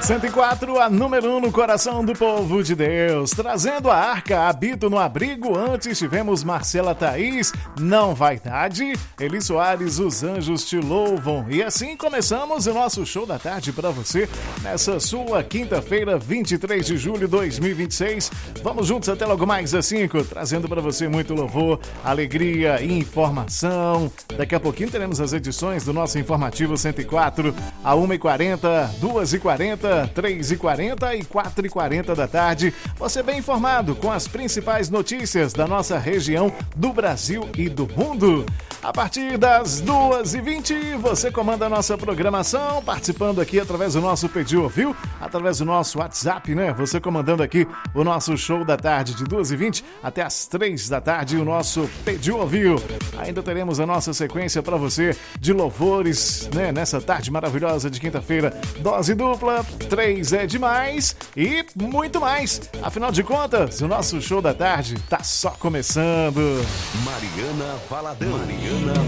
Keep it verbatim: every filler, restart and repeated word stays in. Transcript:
cento e quatro, a número um no coração do povo de Deus. Trazendo a arca, habito no abrigo. Antes tivemos Marcela Thaís, não vaidade. Eli Soares, os anjos te louvam. E assim começamos o nosso show da tarde para você nessa sua quinta-feira, vinte e três de julho de dois mil e vinte e seis. Vamos juntos até logo mais às cinco, trazendo para você muito louvor, alegria e informação. Daqui a pouquinho teremos as edições do nosso informativo cento e quatro, a uma e quarenta, duas e quarenta, três e quarenta e quatro e quarenta da tarde. Você bem informado com as principais notícias da nossa região, do Brasil e do mundo. A partir das duas e vinte, você comanda a nossa programação, participando aqui através do nosso Pediu Ouviu, através do nosso WhatsApp, né? Você comandando aqui o nosso show da tarde de duas e vinte até as três da tarde, o nosso Pediu Ouviu. Ainda teremos a nossa sequência para você de louvores, né? Nessa tarde maravilhosa de quinta-feira, dose dupla, três é demais e muito mais. Afinal de contas, o nosso show da tarde tá só começando. Mariana Valadão. Mariana